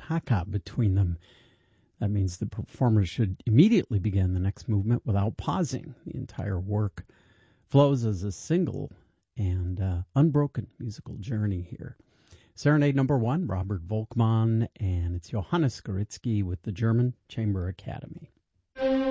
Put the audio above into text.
staccato between them. That means the performers should immediately begin the next movement without pausing. The entire work flows as a single and unbroken musical journey here. Serenade number 1, Robert Volkmann, and it's Johannes Skoritsky with the German Chamber Academy.